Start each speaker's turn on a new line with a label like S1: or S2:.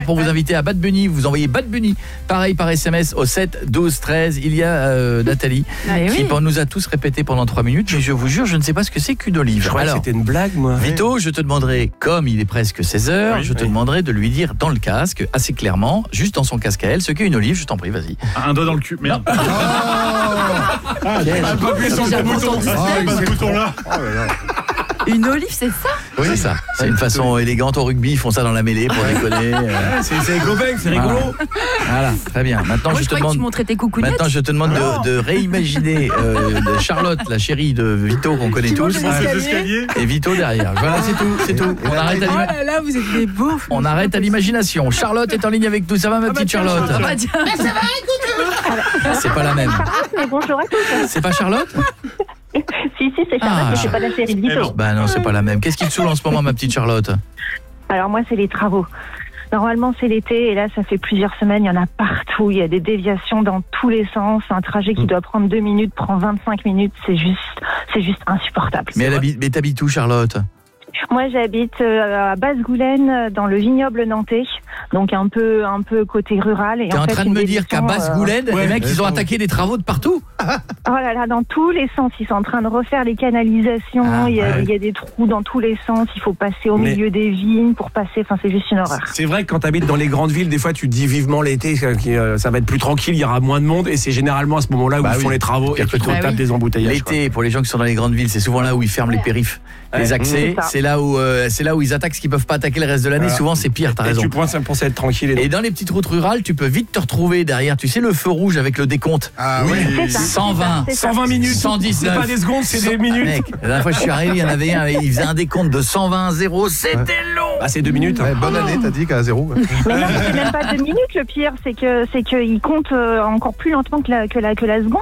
S1: Pour vous inviter à Bad Bunny, vous envoyez Bad Bunny, pareil par SMS au 7 12 13. Il y a Nathalie qui nous a tous répété pendant 3 minutes, mais je vous jure, je ne sais pas ce que c'est qu'une olive.
S2: Je crois que c'était une blague, moi.
S1: Vito, je te demanderai, comme il est presque 16h, je te demanderai de lui dire dans le casque, assez clairement, juste dans son casque à elle, ce qu'est une olive. Je t'en prie, vas-y.
S3: Un doigt dans le cul, merde.
S2: Pas appuyer sur le bouton.
S3: Pas ce bouton-là.
S4: Une olive, c'est ça?
S1: Oui, c'est ça. C'est une façon élégante au rugby, ils font ça dans la mêlée pour déconner.
S2: C'est copain, c'est rigolo.
S1: Voilà, très bien. Maintenant,
S4: Moi, je croyais que tu montrais tes coucougnettes.
S1: Maintenant, je te demande de réimaginer de Charlotte, la chérie de Vito qu'on connaît tous, et Vito derrière. Voilà, c'est tout. On arrête
S4: Oh là là, vous êtes des beaux.
S1: On arrête à l'imagination. Charlotte est en ligne avec nous. Ça va, ma petite Charlotte?
S4: Ah bah tiens.
S5: Mais ça va, écoute.
S1: C'est pas la même.
S5: Mais bonjour à tous.
S1: C'est pas Charlotte?
S5: Si, c'est Charlotte, mais c'est pas la série de Vito.
S1: Bah non, c'est pas la même. Qu'est-ce qui te saoule en ce moment, ma petite Charlotte?
S5: Alors moi, c'est les travaux. Normalement, c'est l'été, et là, ça fait plusieurs semaines, il y en a partout. Il y a des déviations dans tous les sens. Un trajet qui doit prendre 2 minutes prend 25 minutes. C'est juste insupportable.
S1: Mais t'habites où, Charlotte?
S5: Moi, j'habite à Basse-Goulaine, dans le vignoble nantais, donc un peu côté rural.
S1: T'es en train de me dire qu'à Basse-Goulaine, les mecs, ils ont attaqué des travaux de partout?
S5: Oh là là, dans tous les sens. Ils sont en train de refaire les canalisations. Il y a des trous dans tous les sens. Il faut passer au milieu des vignes pour passer. Enfin, c'est juste une horreur.
S2: C'est vrai que quand t'habites dans les grandes villes, des fois, tu te dis vivement l'été, ça va être plus tranquille, il y aura moins de monde, et c'est généralement à ce moment-là où ils font les travaux et que tu tapes des embouteillages.
S1: L'été, pour les gens qui sont dans les grandes villes, c'est souvent là où ils ferment les périphes, les accès. C'est là où ils attaquent ce qu'ils peuvent pas attaquer le reste de l'année. Souvent, c'est pire, t'as raison.
S2: Tu penses à être tranquille.
S1: Et dans les petites routes rurales, tu peux vite te retrouver derrière, tu sais, le feu rouge avec le décompte.
S2: Ah oui. 120 minutes.
S1: 119.
S2: C'est pas des secondes, c'est des minutes.
S1: Mec, la dernière fois que je suis arrivé, il y en avait un, il faisait un décompte de 120 0. C'était long.
S2: Ah, c'est 2 minutes.
S6: Bonne année, t'as dit qu'à 0.
S5: Mais non, c'est même pas 2 minutes. Le pire, c'est que il compte encore plus lentement que la seconde.